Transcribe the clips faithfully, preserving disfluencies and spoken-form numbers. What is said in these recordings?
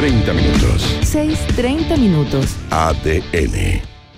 treinta minutos. seis, treinta minutos. A D N.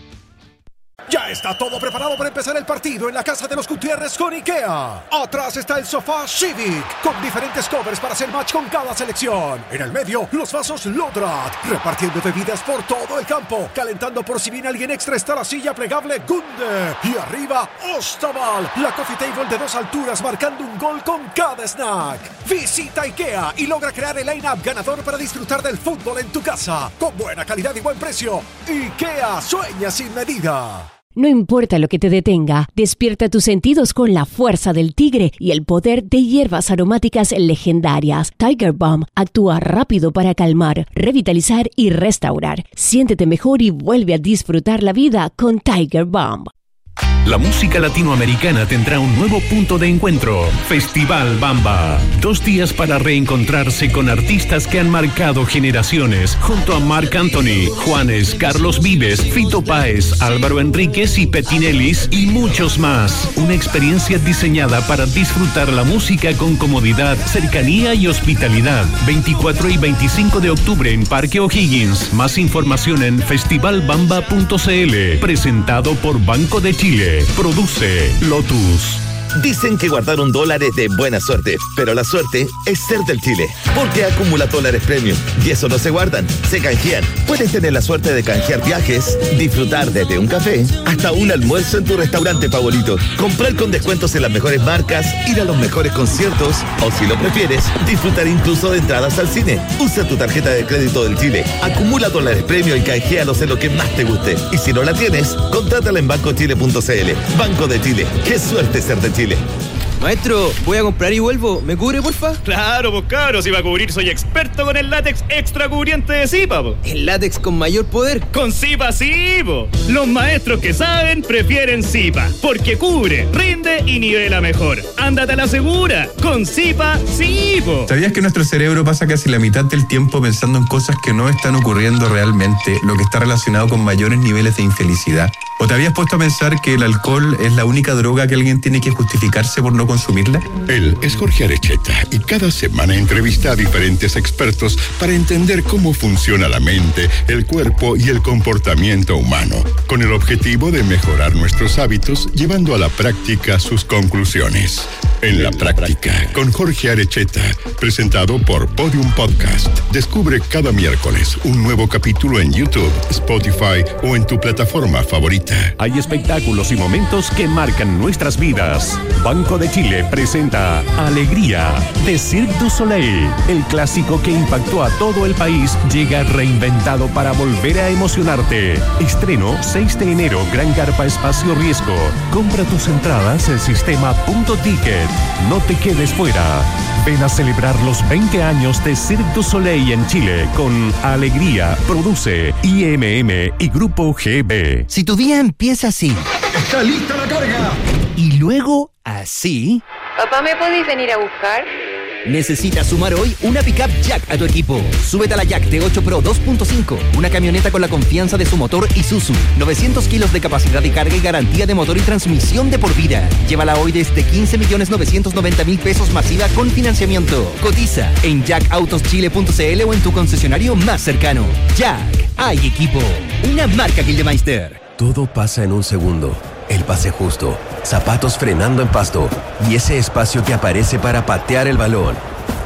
Ya está todo preparado para empezar el partido en la casa de los Gutiérrez con IKEA. Atrás está el sofá Civic, con diferentes covers para hacer match con cada selección. En el medio, los vasos Lodrat, repartiendo bebidas por todo el campo. Calentando por si viene alguien extra está la silla plegable Gunde. Y arriba, Ostaval, la coffee table de dos alturas marcando un gol con cada snack. Visita IKEA y logra crear el line-up ganador para disfrutar del fútbol en tu casa. Con buena calidad y buen precio. IKEA, sueña sin medida. No importa lo que te detenga, despierta tus sentidos con la fuerza del tigre y el poder de hierbas aromáticas legendarias. Tiger Balm actúa rápido para calmar, revitalizar y restaurar. Siéntete mejor y vuelve a disfrutar la vida con Tiger Balm. La música latinoamericana tendrá un nuevo punto de encuentro. Festival Bamba. Dos días para reencontrarse con artistas que han marcado generaciones. Junto a Marc Anthony, Juanes, Carlos Vives, Fito Páez, Álvaro Enríquez y Petinelis y muchos más. Una experiencia diseñada para disfrutar la música con comodidad, cercanía y hospitalidad. veinticuatro y veinticinco de octubre en Parque O'Higgins. Más información en festival bamba punto c l. Presentado por Banco de Chile. Produce Lotus. Dicen que guardar un dólar es de buena suerte, pero la suerte es ser del Chile, porque acumula dólares premium y eso no se guardan, se canjean. Puedes tener la suerte de canjear viajes, disfrutar desde un café hasta un almuerzo en tu restaurante favorito, comprar con descuentos en las mejores marcas, ir a los mejores conciertos o, si lo prefieres, disfrutar incluso de entradas al cine. Usa tu tarjeta de crédito del Chile, acumula dólares premium y canjealos en lo que más te guste. Y si no la tienes, contrátala en banco chile punto c l. Banco de Chile, qué suerte ser de Chile. Maestro, voy a comprar y vuelvo. ¿Me cubre, porfa? Claro, pues cabro, si va a cubrir soy experto con el látex extra cubriente de Zipa, po. ¿El látex con mayor poder? Con Zipa sí, po. Los maestros que saben prefieren Zipa, porque cubre, rinde y nivela mejor. Ándate a la segura, con Zipa sí, po. ¿Sabías que nuestro cerebro pasa casi la mitad del tiempo pensando en cosas que no están ocurriendo realmente, lo que está relacionado con mayores niveles de infelicidad? ¿O te habías puesto a pensar que el alcohol es la única droga que alguien tiene que justificarse por no consumirla? Él es Jorge Arecheta y cada semana entrevista a diferentes expertos para entender cómo funciona la mente, el cuerpo y el comportamiento humano, con el objetivo de mejorar nuestros hábitos llevando a la práctica sus conclusiones. En la práctica, con Jorge Arecheta, presentado por Podium Podcast. Descubre cada miércoles un nuevo capítulo en YouTube, Spotify o en tu plataforma favorita. Hay espectáculos y momentos que marcan nuestras vidas. Banco de Chile presenta Alegría de Cirque du Soleil. El clásico que impactó a todo el país llega reinventado para volver a emocionarte. Estreno seis de enero, Gran Carpa Espacio Riesgo. Compra tus entradas en sistema punto ticket. No te quedes fuera. Ven a celebrar los veinte años de Cirque du Soleil en Chile con Alegría. Produce I M M y Grupo G B. Si tu día empieza así. ¡Está lista la carga! Y luego así. Papá, ¿me podéis venir a buscar? Necesitas sumar hoy una pickup Jack a tu equipo. Súbete a la Jack T ocho Pro dos punto cinco, una camioneta con la confianza de su motor Isuzu, novecientos kilos de capacidad de carga y garantía de motor y transmisión de por vida. Llévala hoy desde quince millones novecientos noventa mil pesos masiva con financiamiento. Cotiza en jack autos chile punto c l o en tu concesionario más cercano. Jack, hay equipo. Una marca Gildemeister. Todo pasa en un segundo. El pase justo, zapatos frenando en pasto y ese espacio que aparece para patear el balón.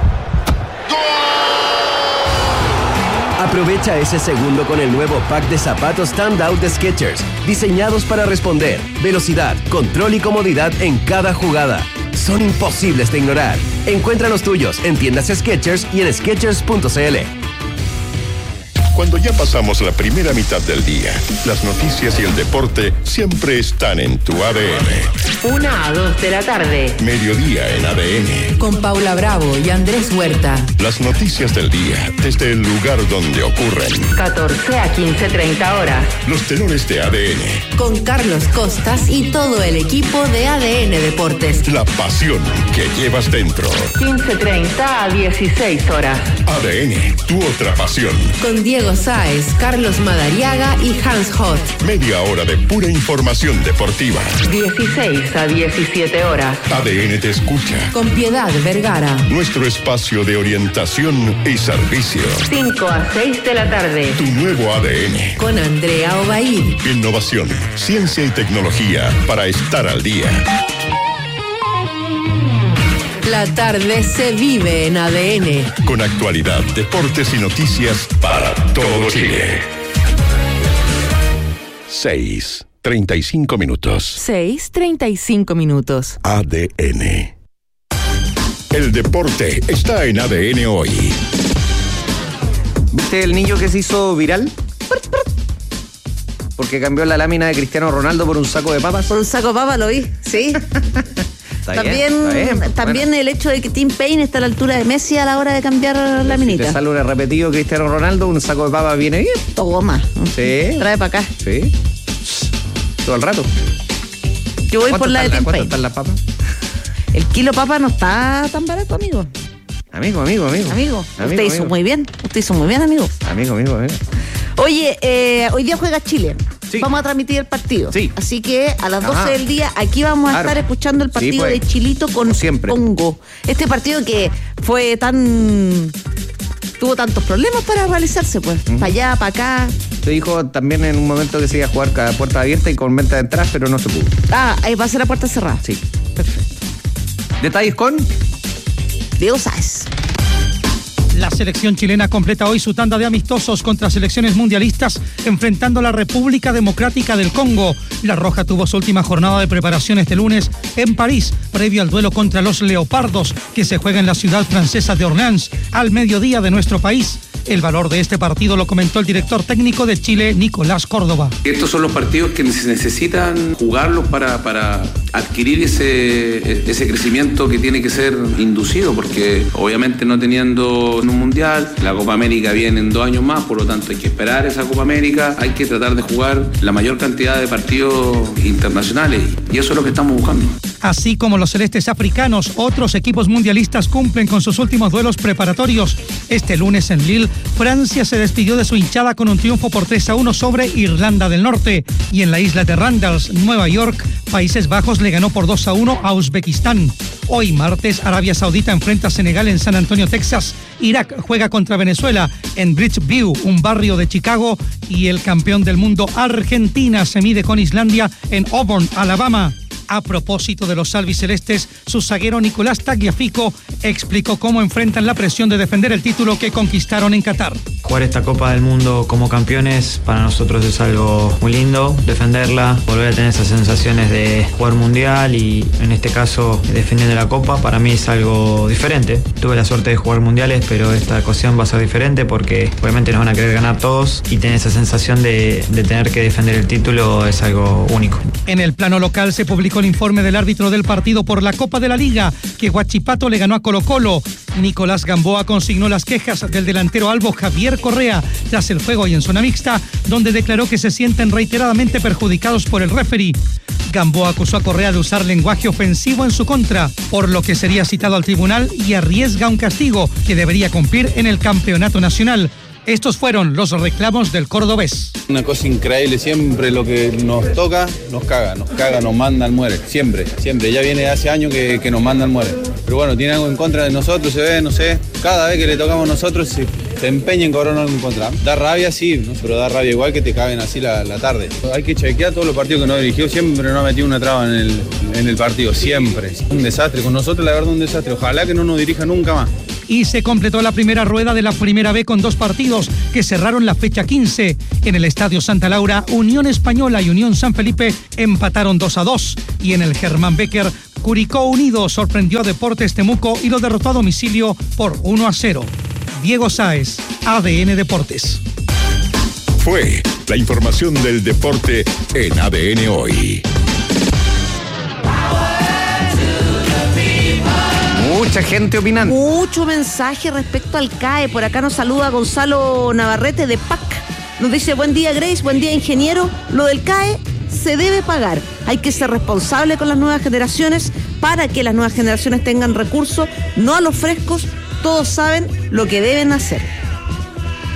Aprovecha ese segundo con el nuevo pack de zapatos Standout de Skechers, diseñados para responder, velocidad, control y comodidad en cada jugada. Son imposibles de ignorar. Encuentra los tuyos en tiendas Skechers y en skechers punto c l. Cuando ya pasamos la primera mitad del día, las noticias y el deporte siempre están en tu A D N. Una a dos de la tarde. Mediodía en A D N. Con Paula Bravo y Andrés Huerta. Las noticias del día desde el lugar donde ocurren. catorce a quince treinta horas. Los tenores de A D N. Con Carlos Costas y todo el equipo de A D N Deportes. La pasión que llevas dentro. quince treinta a dieciséis horas. A D N, tu otra pasión. Con Diego Diego Sáez, Carlos Madariaga y Hans Hot. Media hora de pura información deportiva. dieciséis a diecisiete horas. A D N te escucha. Con Piedad Vergara. Nuestro espacio de orientación y servicio. cinco a seis de la tarde. Tu nuevo A D N. Con Andrea Obaid. Innovación, ciencia y tecnología para estar al día. La tarde se vive en A D N. Con actualidad, deportes y noticias para todo Chile. seis, treinta y cinco minutos. seis, treinta y cinco minutos. A D N. El deporte está en A D N hoy. ¿Viste el niño que se hizo viral? Porque cambió la lámina de Cristiano Ronaldo por un saco de papas. Por un saco de papas lo vi, sí. Está también bien, está bien. también bueno. El hecho de que Tim Payne está a la altura de Messi a la hora de cambiar la Si minita. te sale un repetido Cristiano Ronaldo, un saco de papas viene bien. Toma. Sí. Trae para acá. Sí. Todo el rato. Yo voy por la de Tim ¿Cuánto Payne. están las papas? El kilo papa no está tan barato, amigo. Amigo, amigo, amigo. Amigo. Amigo, Usted hizo amigo. muy bien. Usted hizo muy bien, amigo. Amigo, amigo, amigo. Oye, eh, hoy día juega Chile. Sí. Vamos a transmitir el partido. Sí. Así que a las doce Ajá. del día aquí vamos a Claro. estar escuchando el partido Sí, pues. de Chilito con siempre. Congo. Este partido que fue tan... tuvo tantos problemas para realizarse, pues. Uh-huh. Para allá, para acá. Se dijo también en un momento que se iba a jugar cada puerta abierta y con venta de entradas, pero no se pudo. Ah, ahí va a ser la puerta cerrada. Sí. Perfecto. Detalles con Diego Sáez. La selección chilena completa hoy su tanda de amistosos contra selecciones mundialistas enfrentando a la República Democrática del Congo. La Roja tuvo su última jornada de preparación este lunes en París, previo al duelo contra los Leopardos, que se juega en la ciudad francesa de Orleans, al mediodía de nuestro país. El valor de este partido lo comentó el director técnico de Chile, Nicolás Córdoba. Estos son los partidos que se necesitan jugarlos para, para adquirir ese, ese crecimiento que tiene que ser inducido, porque obviamente no teniendo un mundial, la Copa América viene en dos años más, por lo tanto hay que esperar esa Copa América, hay que tratar de jugar la mayor cantidad de partidos internacionales y eso es lo que estamos buscando. Así como los celestes africanos, otros equipos mundialistas cumplen con sus últimos duelos preparatorios. Este lunes en Lille, Francia se despidió de su hinchada con un triunfo por tres a uno sobre Irlanda del Norte. Y en la isla de Randalls, Nueva York, Países Bajos le ganó por dos a uno a Uzbekistán. Hoy martes, Arabia Saudita enfrenta a Senegal en San Antonio, Texas. Irak juega contra Venezuela en Bridgeview, un barrio de Chicago. Y el campeón del mundo, Argentina, se mide con Islandia en Auburn, Alabama. A propósito de los albicelestes, su zaguero Nicolás Tagliafico explicó cómo enfrentan la presión de defender el título que conquistaron en Qatar. Jugar esta Copa del Mundo como campeones para nosotros es algo muy lindo, defenderla, volver a tener esas sensaciones de jugar mundial y en este caso defendiendo la Copa para mí es algo diferente. Tuve la suerte de jugar mundiales, pero esta ocasión va a ser diferente porque obviamente nos van a querer ganar todos y tener esa sensación de, de tener que defender el título es algo único. En el plano local se publicó el informe del árbitro del partido por la Copa de la Liga, que Huachipato le ganó a Colo-Colo. Nicolás Gamboa consignó las quejas del delantero albo Javier Correa tras el juego y en zona mixta, donde declaró que se sienten reiteradamente perjudicados por el referee. Gamboa acusó a Correa de usar lenguaje ofensivo en su contra, por lo que sería citado al tribunal y arriesga un castigo que debería cumplir en el campeonato nacional. Estos fueron los reclamos del cordobés. Una cosa increíble, siempre lo que nos toca nos caga, nos caga, nos manda al muere, siempre, siempre. Ya viene de hace años que, que nos manda al muere. Pero bueno, tiene algo en contra de nosotros, se ve, no sé, cada vez que le tocamos a nosotros se, se empeña en cobrar algo en contra. Da rabia, sí, ¿no? Pero da rabia igual que te caguen así la, la tarde. Hay que chequear todos los partidos que nos dirigió, siempre nos ha metido una traba en el, en el partido, siempre. Un desastre, con nosotros la verdad un desastre, ojalá que no nos dirija nunca más. Y se completó la primera rueda de la Primera B con dos partidos que cerraron la fecha quince. En el Estadio Santa Laura, Unión Española y Unión San Felipe empataron dos a dos. Y en el Germán Becker, Curicó Unido sorprendió a Deportes Temuco y lo derrotó a domicilio por uno a cero. Diego Sáez, A D N Deportes. Fue la información del deporte en A D N Hoy. Mucha gente opinando. Mucho mensaje respecto al C A E. Por acá nos saluda Gonzalo Navarrete de P A C. Nos dice, buen día Grace, buen día ingeniero. Lo del C A E se debe pagar. Hay que ser responsable con las nuevas generaciones para que las nuevas generaciones tengan recursos, no a los frescos. Todos saben lo que deben hacer.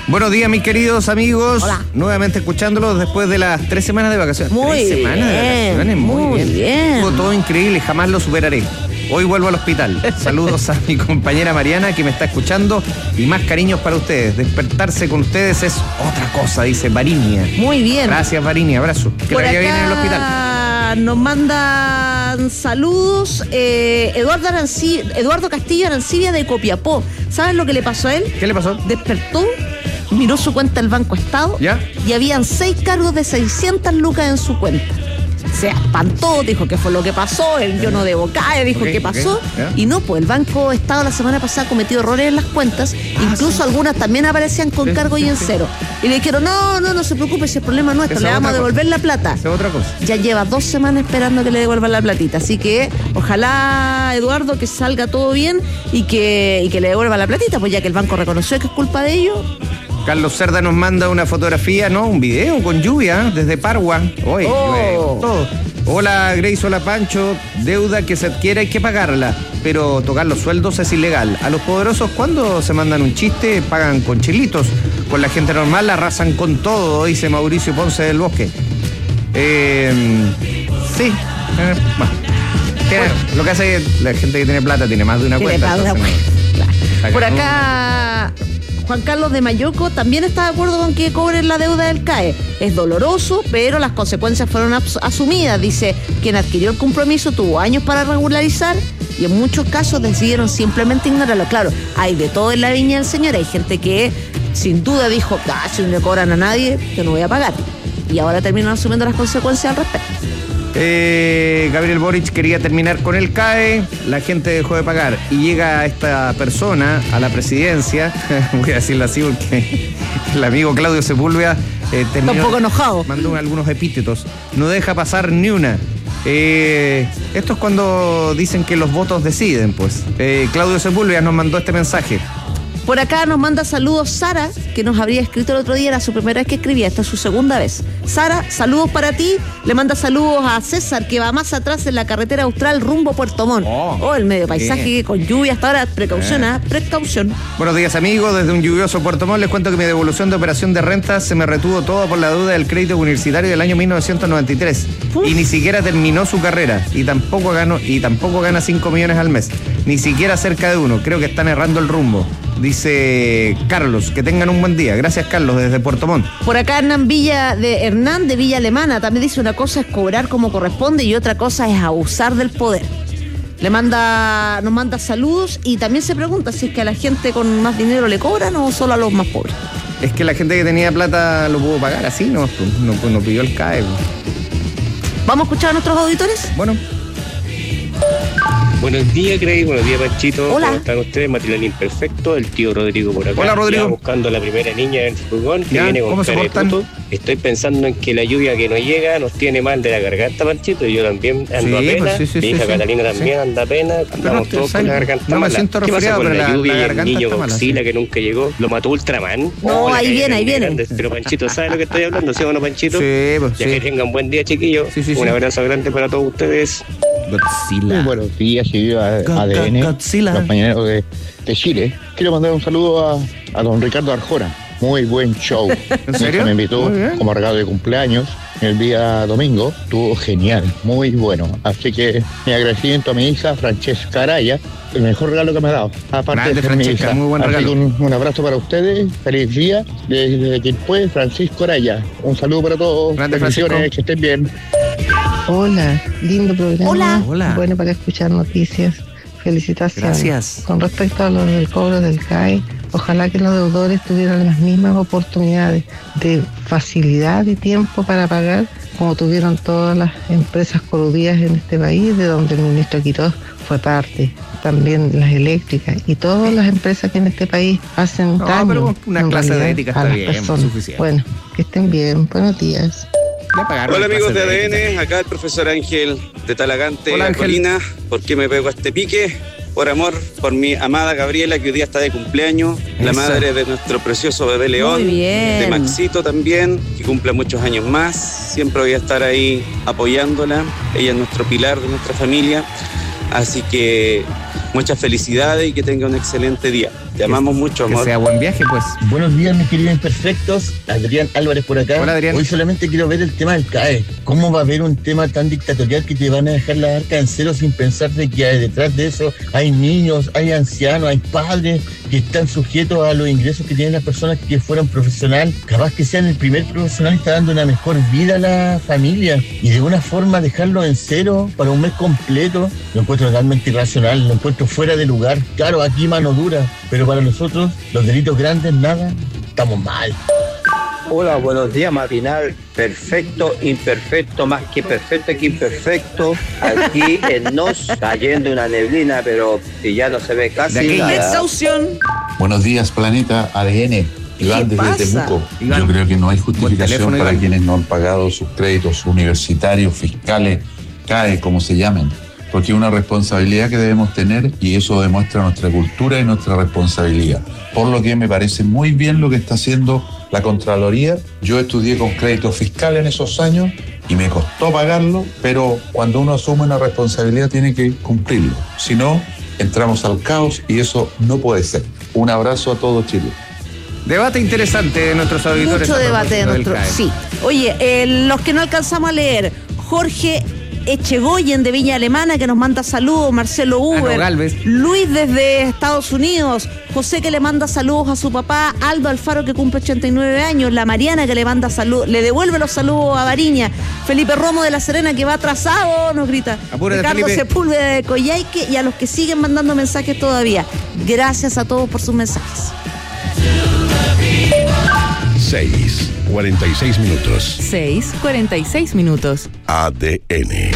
Buenos días, mis queridos amigos. Hola. Nuevamente escuchándolos después de las tres semanas de vacaciones. Muy tres bien, semanas de vacaciones, muy, muy bien. bien. Fue todo increíble, jamás lo superaré. Hoy vuelvo al hospital. Saludos a mi compañera Mariana que me está escuchando y más cariños para ustedes. Despertarse con ustedes es otra cosa, dice Varinia. Muy bien. Gracias, Varinia. Abrazo. Que Por la vaya acá bien en el hospital. nos mandan saludos eh, Eduardo, Aranci- Eduardo Castillo Arancibia de Copiapó. ¿Sabes lo que le pasó a él? ¿Qué le pasó? Despertó, miró su cuenta del Banco Estado. ¿Ya? Y habían seis cargos de seiscientas lucas en su cuenta. Se espantó, dijo que fue lo que pasó, el yo no debo caer, dijo Okay, qué pasó. okay, yeah. Y no, pues el Banco Estado la semana pasada cometió errores en las cuentas, Ah, incluso sí. algunas también aparecían con Sí, cargo sí, y en sí. cero. Y le dijeron, no, no, no se preocupe, ese es problema nuestro, Esa le es vamos a otra devolver la plata. Esa es otra cosa. Ya lleva dos semanas esperando que le devuelvan la platita, así que ojalá, Eduardo, que salga todo bien y que, y que le devuelva la platita, pues ya que el banco reconoció que es culpa de ellos. Carlos Cerda nos manda una fotografía, ¿no? Un video con lluvia desde Pargua. Hoy, Oh. todo. Hola Grace, hola Pancho. Deuda que se adquiere hay que pagarla, pero tocar los sueldos es ilegal. A los poderosos, cuando se mandan un chiste, pagan con chilitos. Con la gente normal la arrasan con todo, dice Mauricio Ponce del Bosque. Eh, sí. Eh, bueno. Tiene- Lo que hace es la gente que tiene plata tiene más de una Tiene cuenta. más de una entonces no- Por acá, Juan Carlos de Mayoco también está de acuerdo con que cobren la deuda del C A E. Es doloroso, pero las consecuencias fueron abs- asumidas. Dice, quien adquirió el compromiso tuvo años para regularizar y en muchos casos decidieron simplemente ignorarlo. Claro, hay de todo en la viña del señor. Hay gente que sin duda dijo, ah, si no le cobran a nadie, yo no voy a pagar. Y ahora terminan asumiendo las consecuencias al respecto. Eh, Gabriel Boric quería terminar con el C A E, la gente dejó de pagar y llega esta persona a la presidencia, voy a decirlo así porque el amigo Claudio Sepúlveda eh, terminó, Está un poco enojado. mandó algunos epítetos, no deja pasar ni una. Eh, esto es cuando dicen que los votos deciden, pues. Eh, Claudio Sepúlveda nos mandó este mensaje. Por acá nos manda saludos Sara, que nos habría escrito el otro día, era su primera vez que escribía, esta es su segunda vez. Sara, saludos para ti. Le manda saludos a César, que va más atrás en la carretera austral rumbo Puerto Montt. Oh, oh el medio paisaje bien. con lluvia hasta ahora. Precaución, ¿eh? Precaución. Buenos días, amigos. Desde un lluvioso Puerto Montt les cuento que mi devolución de operación de renta se me retuvo toda por la deuda del crédito universitario del año mil novecientos noventa y tres. Uf. Y ni siquiera terminó su carrera. Y tampoco ganó, y tampoco gana cinco millones al mes. Ni siquiera cerca de uno. Creo que están errando el rumbo. Dice Carlos, que tengan un buen día. Gracias, Carlos, desde Puerto Montt. Por acá Hernán Villa de Hernán de Villa Alemana también dice, una cosa es cobrar como corresponde y otra cosa es abusar del poder. Le manda, nos manda saludos y también se pregunta si es que a la gente con más dinero le cobran o solo a los más pobres. Es que la gente que tenía plata lo pudo pagar así, ¿no? No, no, no pidió el C A E. ¿Vamos a escuchar a nuestros auditores? Bueno. Buenos días, Grey. Buenos días, Panchito. Hola. ¿Cómo están ustedes? Material imperfecto. El tío Rodrigo por acá. Hola, Rodrigo. Ya buscando a la primera niña en el furgón que ¿Ya? viene ¿Cómo con se portan? caretuto. Estoy pensando en que la lluvia que no llega nos tiene mal de la garganta, Panchito. Yo también ando Sí, a pena. pues sí, sí, Mi sí, hija sí. Catalina también Sí. anda a pena. Andamos Pero, todos ¿sabes? con la garganta No me mala. siento ¿Qué pasa resfriado, con pero la, la- lluvia la y el garganta niño está mala, Godzilla sí. que nunca llegó? ¿Lo mató Ultraman? No, la ahí calle viene, ahí grande. viene. Pero Panchito, ¿sabe lo que estoy hablando? ¿Sí o no, Panchito? Sí, pues Ya sí. que tengan buen día, chiquillos. Sí, sí, Un sí. abrazo grande para todos ustedes. Godzilla. Muy buenos días, y A D N, Godzilla. los mañaneros de, de Chile. Quiero mandar un saludo a, a don Ricardo Arjona. Muy buen show. ¿En serio? Me invitó Muy bien. como regalo de cumpleaños el día domingo. Estuvo genial, muy bueno. Así que mi agradecimiento a mi hija, Francesca Araya, el mejor regalo que me ha dado. Aparte Grande, de ser mi Francesca, hija. muy buen Así regalo. que un, un abrazo para ustedes. Feliz día. Desde Quilpué, Francisco Araya. Un saludo para todos. Grande, Bendiciones, Francisco. que estén bien. Hola, lindo programa. Hola. Hola. Bueno para escuchar noticias. Felicitaciones. Gracias. Con respecto a lo del cobro del C A E, ojalá que los deudores tuvieran las mismas oportunidades de facilidad y tiempo para pagar como tuvieron todas las empresas coludidas en este país, de donde el ministro Quiroz fue parte, también las eléctricas y todas las empresas que en este país hacen No, daño pero una en clase de realidad ética a está las bien, personas. suficiente. Bueno, que estén bien, buenos días. Ya pagaron Hola el amigos de pase A D ética. N, acá el profesor Ángel de Talagante, Hola, La Ángel. Colina. ¿Por qué me pego a este pique? Por amor, por mi amada Gabriela, que hoy día está de cumpleaños, la Eso. madre de nuestro precioso bebé León, Muy bien. de Maxito también, que cumple muchos años más. Siempre voy a estar ahí apoyándola. Ella es nuestro pilar de nuestra familia. Así que muchas felicidades y que tenga un excelente día. Te amamos mucho, amor. Que sea buen viaje, pues. Buenos días, mis queridos imperfectos. Adrián Álvarez por acá. Hola, Adrián. Hoy solamente quiero ver el tema del C A E. ¿Cómo va a haber un tema tan dictatorial que te van a dejar la arca en cero sin pensar de que detrás de eso hay niños, hay ancianos, hay padres que están sujetos a los ingresos que tienen las personas que fueron profesional? Capaz que sean el primer profesional y está dando una mejor vida a la familia. Y de una forma dejarlo en cero para un mes completo, lo encuentro totalmente irracional, lo encuentro fuera de lugar. Claro, aquí mano dura, pero para nosotros, los delitos grandes, nada, estamos mal. Hola, buenos días, matinal. Perfecto, imperfecto, más que perfecto que imperfecto. Aquí en Nos, cayendo una neblina, pero que ya no se ve casi nada. Exhaustión. Buenos días, planeta A D N. Iván desde pasa? Temuco. Iván. Yo creo que no hay justificación teléfono, para Iván. quienes no han pagado sus créditos universitarios, fiscales, C A E, como se llamen. Porque es una responsabilidad que debemos tener y eso demuestra nuestra cultura y nuestra responsabilidad. Por lo que me parece muy bien lo que está haciendo la Contraloría. Yo estudié con crédito fiscal en esos años y me costó pagarlo, pero cuando uno asume una responsabilidad tiene que cumplirlo. Si no, entramos al caos y eso no puede ser. Un abrazo a todo Chile. Debate interesante de nuestros auditores. Mucho a debate de propósito nuestro. del C A E. Sí. Oye, eh, los que no alcanzamos a leer, Jorge Echegoyen de Viña Alemana, que nos manda saludos, Marcelo Uber, Ano Galvez. Luis desde Estados Unidos, José que le manda saludos a su papá, Aldo Alfaro que cumple ochenta y nueve años, la Mariana que le manda saludos, le devuelve los saludos a Bariña, Felipe Romo de La Serena que va atrasado, nos grita, Apúrate, Ricardo Felipe. Sepúlveda de Coyhaique y a los que siguen mandando mensajes todavía. Gracias a todos por sus mensajes. seis, cuarenta y seis minutos. seis, cuarenta y seis minutos. A D N.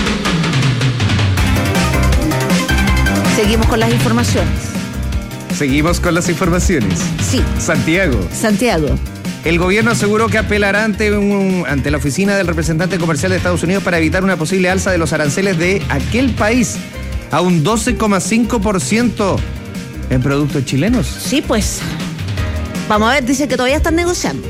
Seguimos con las informaciones. Seguimos con las informaciones. Sí. Santiago. Santiago. El gobierno aseguró que apelará ante, un, ante la oficina del representante comercial de Estados Unidos para evitar una posible alza de los aranceles de aquel país a un doce coma cinco por ciento en productos chilenos. Sí, pues. Vamos a ver, dice que todavía están negociando.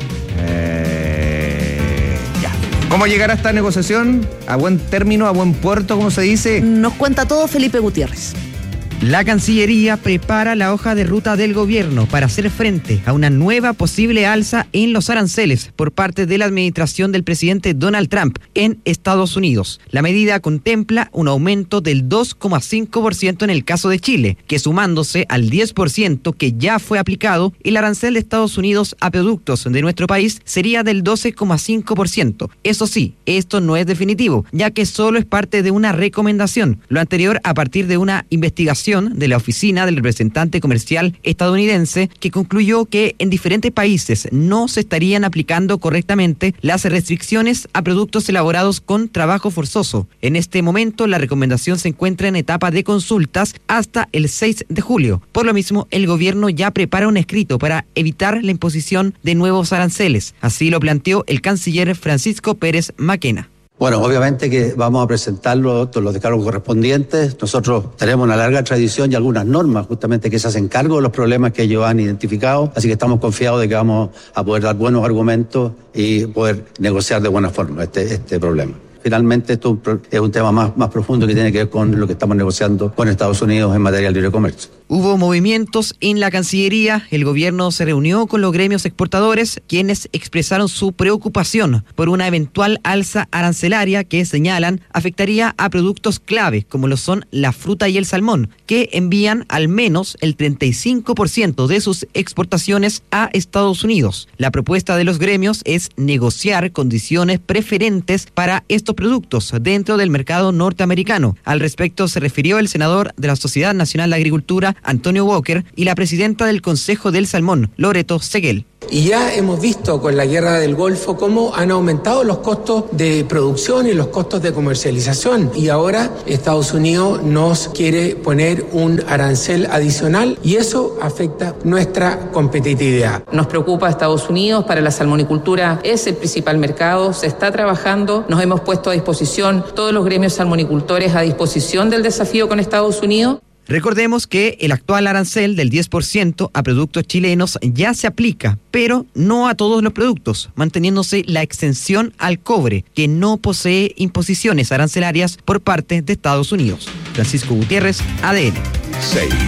Eh, ya. ¿Cómo llegar a esta negociación? ¿A buen término, a buen puerto, como se dice? Nos cuenta todo Felipe Gutiérrez. La Cancillería prepara la hoja de ruta del gobierno para hacer frente a una nueva posible alza en los aranceles por parte de la administración del presidente Donald Trump en Estados Unidos. La medida contempla un aumento del dos coma cinco por ciento en el caso de Chile, que sumándose al diez por ciento que ya fue aplicado, el arancel de Estados Unidos a productos de nuestro país sería del doce coma cinco por ciento. Eso sí, esto no es definitivo, ya que solo es parte de una recomendación, lo anterior a partir de una investigación de la oficina del representante comercial estadounidense que concluyó que en diferentes países no se estarían aplicando correctamente las restricciones a productos elaborados con trabajo forzoso. En este momento la recomendación se encuentra en etapa de consultas hasta el seis de julio. Por lo mismo, el gobierno ya prepara un escrito para evitar la imposición de nuevos aranceles. Así lo planteó el canciller Francisco Pérez Maquena. Bueno, obviamente que vamos a presentarlo todos los decálogos correspondientes. Nosotros tenemos una larga tradición y algunas normas justamente que se hacen cargo de los problemas que ellos han identificado, así que estamos confiados de que vamos a poder dar buenos argumentos y poder negociar de buena forma este, este problema. Finalmente, esto es un tema más, más profundo que tiene que ver con lo que estamos negociando con Estados Unidos en materia de libre comercio. Hubo movimientos en la Cancillería, el gobierno se reunió con los gremios exportadores, quienes expresaron su preocupación por una eventual alza arancelaria que señalan afectaría a productos clave como lo son la fruta y el salmón, que envían al menos el treinta y cinco por ciento de sus exportaciones a Estados Unidos. La propuesta de los gremios es negociar condiciones preferentes para estos productos dentro del mercado norteamericano. Al respecto se refirió el senador de la Sociedad Nacional de Agricultura, Antonio Walker, y la presidenta del Consejo del Salmón, Loreto Seguel. Y ya hemos visto con la guerra del Golfo cómo han aumentado los costos de producción y los costos de comercialización. Y ahora Estados Unidos nos quiere poner un arancel adicional y eso afecta nuestra competitividad. Nos preocupa Estados Unidos, para la salmonicultura es el principal mercado, se está trabajando, nos hemos puesto a disposición, todos los gremios salmonicultores a disposición del desafío con Estados Unidos. Recordemos que el actual arancel del diez por ciento a productos chilenos ya se aplica, pero no a todos los productos, manteniéndose la exención al cobre, que no posee imposiciones arancelarias por parte de Estados Unidos. Francisco Gutiérrez, A D N. seis,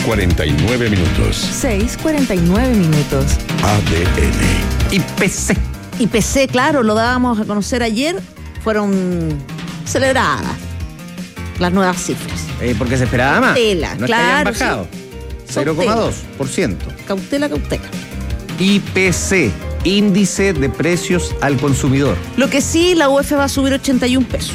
cuarenta y nueve minutos. seis cuarenta y nueve minutos. A D N. I P C. I P C, claro, lo dábamos a conocer ayer. Fueron celebradas las nuevas cifras. Eh, porque se esperaba más. Cautela, no claro. Es que hayan bajado. Sí. cero coma dos por ciento. Cautela, cautela. I P C, índice de precios al consumidor. Lo que sí, la U F va a subir ochenta y un pesos.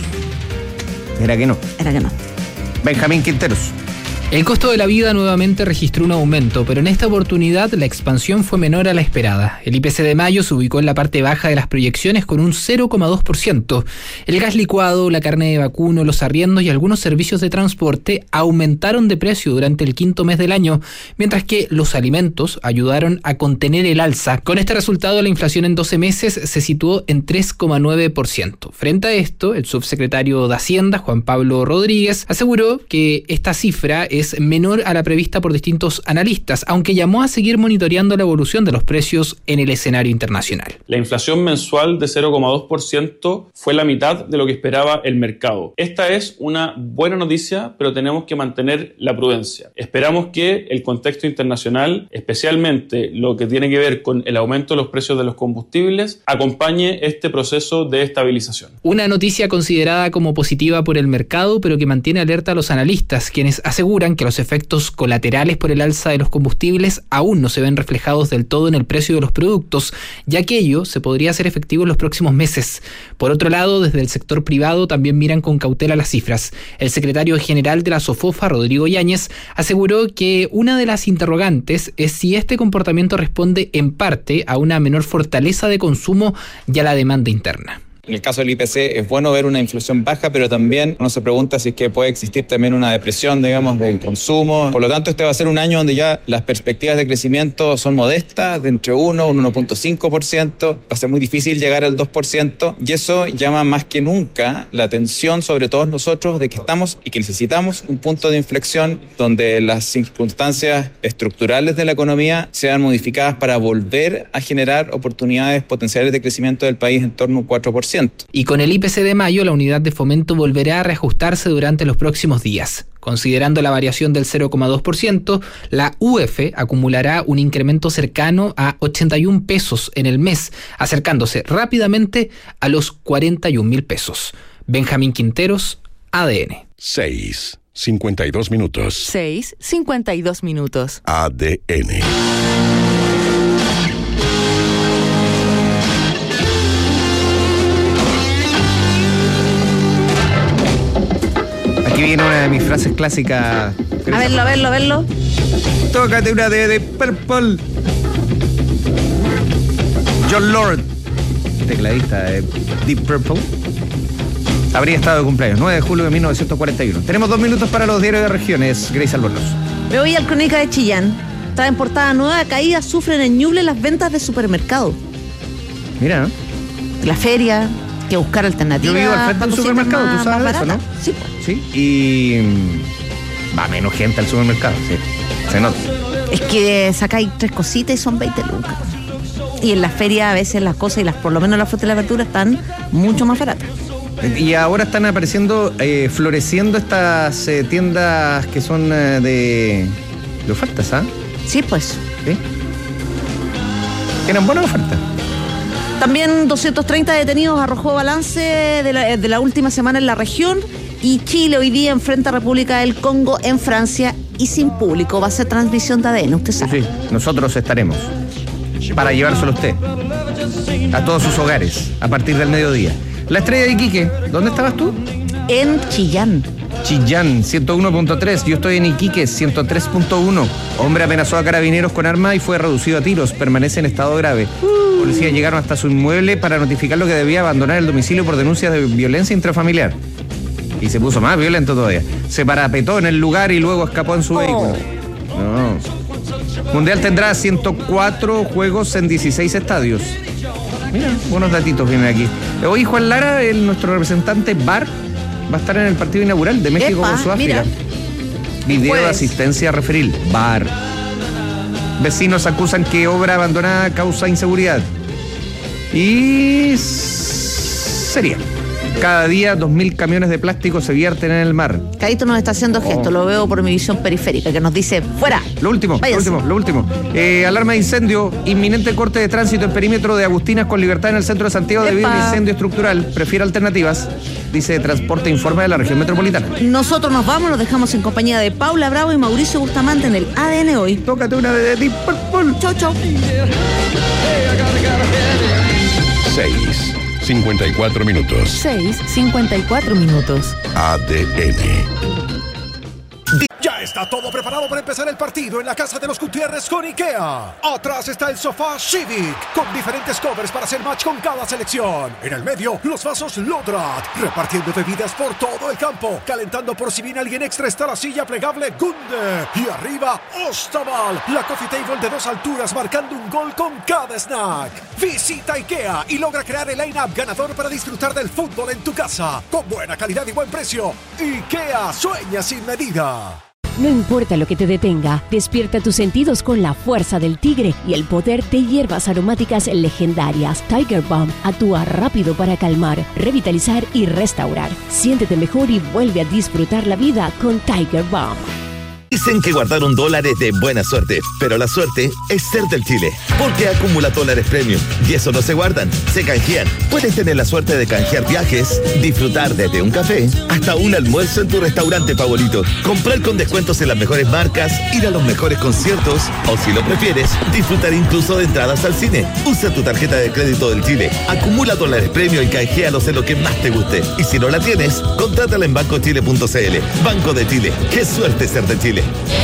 Era que no. Era que no. Benjamín Quinteros. El costo de la vida nuevamente registró un aumento, pero en esta oportunidad la expansión fue menor a la esperada. El I P C de mayo se ubicó en la parte baja de las proyecciones con un cero coma dos por ciento. El gas licuado, la carne de vacuno, los arriendos y algunos servicios de transporte aumentaron de precio durante el quinto mes del año, mientras que los alimentos ayudaron a contener el alza. Con este resultado, la inflación en doce meses se situó en tres coma nueve por ciento. Frente a esto, el subsecretario de Hacienda, Juan Pablo Rodríguez, aseguró que esta cifra es es menor a la prevista por distintos analistas, aunque llamó a seguir monitoreando la evolución de los precios en el escenario internacional. La inflación mensual de cero coma dos por ciento fue la mitad de lo que esperaba el mercado. Esta es una buena noticia, pero tenemos que mantener la prudencia. Esperamos que el contexto internacional, especialmente lo que tiene que ver con el aumento de los precios de los combustibles, acompañe este proceso de estabilización. Una noticia considerada como positiva por el mercado, pero que mantiene alerta a los analistas, quienes aseguran que los efectos colaterales por el alza de los combustibles aún no se ven reflejados del todo en el precio de los productos, ya que ello se podría hacer efectivo en los próximos meses. Por otro lado, desde el sector privado también miran con cautela las cifras. El secretario general de la SOFOFA, Rodrigo Yáñez, aseguró que una de las interrogantes es si este comportamiento responde en parte a una menor fortaleza de consumo y a la demanda interna. En el caso del I P C es bueno ver una inflación baja, pero también uno se pregunta si es que puede existir también una depresión, digamos, del consumo. Por lo tanto, este va a ser un año donde ya las perspectivas de crecimiento son modestas, de entre uno, un uno punto cinco por ciento. Va a ser muy difícil llegar al dos por ciento y eso llama más que nunca la atención sobre todos nosotros de que estamos y que necesitamos un punto de inflexión donde las circunstancias estructurales de la economía sean modificadas para volver a generar oportunidades potenciales de crecimiento del país en torno a un cuatro por ciento. Y con el I P C de mayo, la unidad de fomento volverá a reajustarse durante los próximos días. Considerando la variación del cero coma dos por ciento, la U F acumulará un incremento cercano a ochenta y un pesos en el mes, acercándose rápidamente a los cuarenta y un mil pesos. Benjamín Quinteros, A D N. seis, cincuenta y dos minutos. seis, cincuenta y dos minutos. A D N. Aquí viene una de mis frases clásicas. A verlo, a verlo, a verlo. Tócate una de, de Purple. John Lord, tecladista de Deep Purple, habría estado de cumpleaños, nueve de julio de mil novecientos cuarenta y uno. Tenemos dos minutos para los diarios de regiones. Grace Albornoz. Me voy al Crónica de Chillán. Está en portada: nueva caída, sufren en Ñuble las ventas de supermercado. Mira, ¿no? La feria, que buscar alternativas. Yo vivo al frente del supermercado, más, tú sabes de eso, ¿no? Sí, pues. Sí, y mm, va menos gente al supermercado, sí, se nota. Es que sacáis tres cositas y son veinte lucas. Y en la feria a veces las cosas y las por lo menos la fruta y la verdura están mucho más baratas. Y ahora están apareciendo, eh, floreciendo estas eh, tiendas que son eh, de, de ofertas, ¿ah? ¿eh? Sí, pues. ¿Sí? Tienen buena oferta. También doscientos treinta detenidos arrojó balance de la, de la última semana en la región. Y Chile hoy día enfrenta a República del Congo en Francia y sin público. Va a ser transmisión de A D N, usted sabe. Sí, nosotros estaremos para llevárselo a usted a todos sus hogares a partir del mediodía. La Estrella de Iquique, ¿dónde estabas tú? En Chillán. Chillán, ciento uno punto tres. Yo estoy en Iquique, ciento tres punto uno. Hombre amenazó a carabineros con arma y fue reducido a tiros. Permanece en estado grave. Uh. Policías llegaron hasta su inmueble para notificarlo que debía abandonar el domicilio por denuncias de violencia intrafamiliar. Y se puso más violento todavía. Se parapetó en el lugar y luego escapó en su oh. vehículo. No. Mundial tendrá ciento cuatro juegos en dieciséis estadios. Mira, buenos datitos vienen aquí. Hoy Juan Lara, el, nuestro representante V A R, va a estar en el partido inaugural de México Epa, con Sudáfrica. Video de asistencia referil, V A R. Vecinos acusan que obra abandonada causa inseguridad. Y sería. Cada día dos mil camiones de plástico se vierten en el mar. Caíto nos está haciendo gesto, oh. Lo veo por mi visión periférica, que nos dice, ¡fuera! Lo último, Váyanse. lo último, lo último. Eh, alarma de incendio, inminente corte de tránsito en perímetro de Agustinas con Libertad en el centro de Santiago debido a un incendio estructural. Prefiere alternativas, dice Transporte Informe de la región metropolitana. Nosotros nos vamos, nos dejamos en compañía de Paula Bravo y Mauricio Bustamante en el A D N Hoy. Tócate una de Deep Purple. Chau, chau. seis, cincuenta y cuatro minutos. seis, cincuenta y cuatro minutos. A D N. Ya está todo preparado para empezar el partido en la casa de los Gutiérrez con IKEA. Atrás está el sofá Civic, con diferentes covers para hacer match con cada selección. En el medio, los vasos Lodrat, repartiendo bebidas por todo el campo. Calentando por si viene alguien extra está la silla plegable Gunde. Y arriba, Ostaval, la coffee table de dos alturas marcando un gol con cada snack. Visita IKEA y logra crear el line-up ganador para disfrutar del fútbol en tu casa. Con buena calidad y buen precio. IKEA, sueña sin medida. No importa lo que te detenga, despierta tus sentidos con la fuerza del tigre y el poder de hierbas aromáticas legendarias. Tiger Balm actúa rápido para calmar, revitalizar y restaurar. Siéntete mejor y vuelve a disfrutar la vida con Tiger Balm. Dicen que guardar un dólar es de buena suerte, pero la suerte es ser del Chile, porque acumula dólares premium y eso no se guardan, se canjean. Puedes tener la suerte de canjear viajes, disfrutar desde un café hasta un almuerzo en tu restaurante favorito, comprar con descuentos en las mejores marcas, ir a los mejores conciertos o, si lo prefieres, disfrutar incluso de entradas al cine. Usa tu tarjeta de crédito del Chile, acumula dólares premium y canjealos en lo que más te guste. Y si no la tienes, contrátala en banco chile punto c l. Banco de Chile, qué suerte ser de Chile.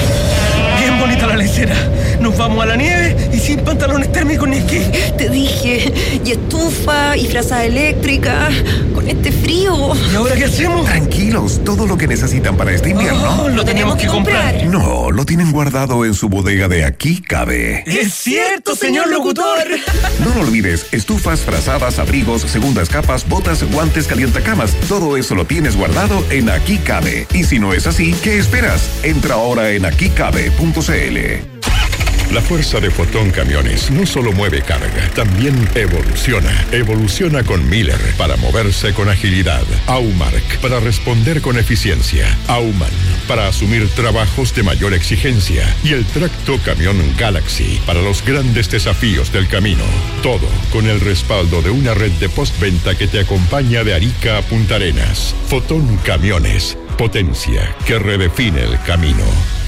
Bien bonita la lecera. Nos vamos a la nieve y sin pantalones térmicos ni esquí. Te dije, y estufa, y frazada eléctrica, con este frío. ¿Y ahora qué hacemos? Tranquilos, todo lo que necesitan para este invierno. Oh, lo, lo tenemos que comprar. comprar. No, lo tienen guardado en su bodega de Aquí Cabe. ¡Es cierto, señor locutor! No lo olvides, estufas, frazadas, abrigos, segundas capas, botas, guantes, calientacamas. Todo eso lo tienes guardado en Aquí Cabe. Y si no es así, ¿qué esperas? Entra ahora en aquí cabe punto c l. La fuerza de Fotón Camiones no solo mueve carga, también evoluciona. Evoluciona con Miller para moverse con agilidad. Aumark para responder con eficiencia. Auman para asumir trabajos de mayor exigencia. Y el tracto camión Galaxy para los grandes desafíos del camino. Todo con el respaldo de una red de postventa que te acompaña de Arica a Punta Arenas. Fotón Camiones, potencia que redefine el camino.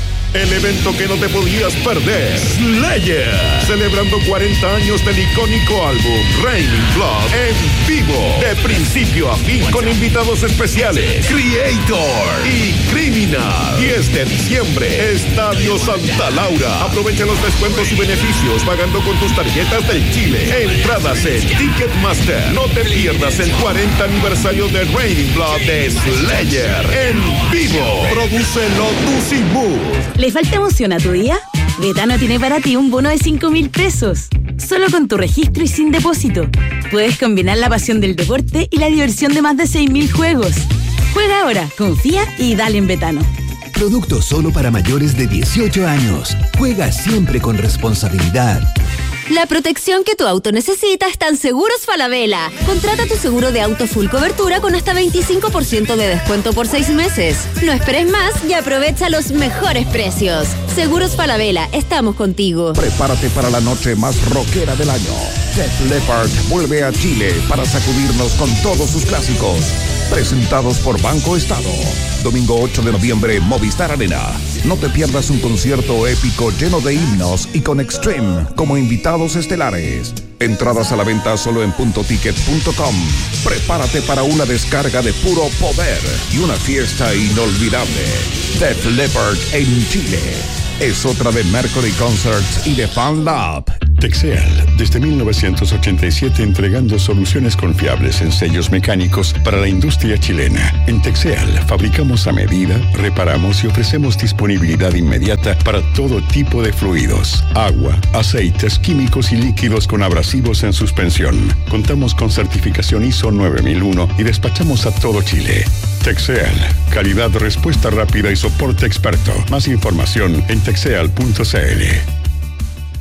El evento que no te podías perder, Slayer, celebrando cuarenta años del icónico álbum Raining Blood en vivo, de principio a fin, con invitados especiales, Creator y Criminal. diez de diciembre, Estadio Santa Laura. Aprovecha los descuentos y beneficios pagando con tus tarjetas del Chile. Entradas en Ticketmaster. No te pierdas el cuarenta aniversario de Raining Blood de Slayer en vivo. Produce Lotus y Mood. ¿Le falta emoción a tu día? Betano tiene para ti un bono de cinco mil pesos. Solo con tu registro y sin depósito. Puedes combinar la pasión del deporte y la diversión de más de seis mil juegos. Juega ahora, confía y dale en Betano. Producto solo para mayores de dieciocho años. Juega siempre con responsabilidad. La protección que tu auto necesita está en Seguros Falabella. Contrata tu seguro de auto full cobertura con hasta veinticinco por ciento de descuento por seis meses. No esperes más y aprovecha los mejores precios. Seguros Falabella, estamos contigo. Prepárate para la noche más rockera del año. Def Leppard vuelve a Chile para sacudirnos con todos sus clásicos. Presentados por Banco Estado. Domingo ocho de noviembre, Movistar Arena. No te pierdas un concierto épico lleno de himnos y con Extreme como invitados estelares. Entradas a la venta solo en punto ticket punto com. Prepárate para una descarga de puro poder y una fiesta inolvidable. Def Leppard en Chile. Es otra de Mercury Concerts y de Fan Lab. Texeal, desde mil novecientos ochenta y siete entregando soluciones confiables en sellos mecánicos para la industria chilena. En Texeal fabricamos a medida, reparamos y ofrecemos disponibilidad inmediata para todo tipo de fluidos, agua, aceites, químicos y líquidos con abrasivos en suspensión. Contamos con certificación I S O nueve mil uno y despachamos a todo Chile. Texeal, calidad, respuesta rápida y soporte experto. Más información en texeal punto c l.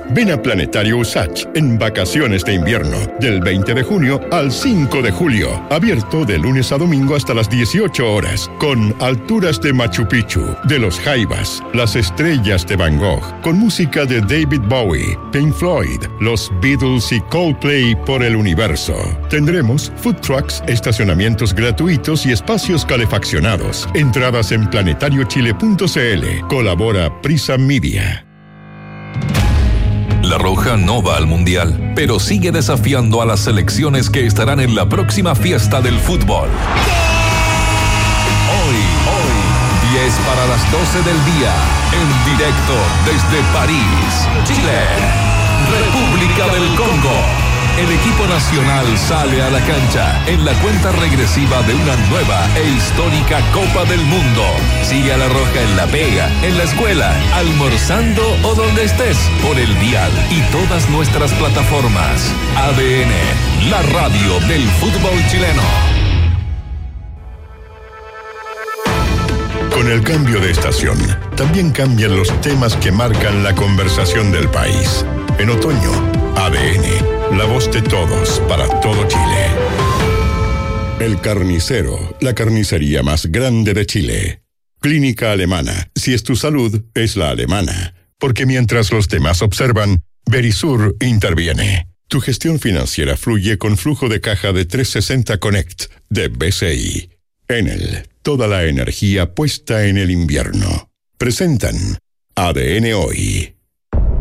Ven a Planetario Usach en vacaciones de invierno, del veinte de junio al cinco de julio. Abierto de lunes a domingo hasta las dieciocho horas, con alturas de Machu Picchu, de los Jaivas, las estrellas de Van Gogh, con música de David Bowie, Pink Floyd, los Beatles y Coldplay por el universo. Tendremos food trucks, estacionamientos gratuitos y espacios calefaccionados. Entradas en planetario chile punto c l. Colabora Prisa Media. La Roja no va al Mundial, pero sigue desafiando a las selecciones que estarán en la próxima fiesta del fútbol. Hoy, hoy, diez para las doce del día, en directo desde París, Chile, República del Congo. El equipo nacional sale a la cancha en la cuenta regresiva de una nueva e histórica Copa del Mundo. Sigue a La Roja en la pega, en la escuela, almorzando o donde estés, por el dial y todas nuestras plataformas. A D N, la radio del fútbol chileno. Con el cambio de estación, también cambian los temas que marcan la conversación del país. En otoño, A D N. La voz de todos, para todo Chile. El Carnicero, la carnicería más grande de Chile. Clínica Alemana, si es tu salud, es la alemana. Porque mientras los demás observan, Verisur interviene. Tu gestión financiera fluye con flujo de caja de trescientos sesenta Connect de B C I. Enel, toda la energía puesta en el invierno. Presentan A D N Hoy.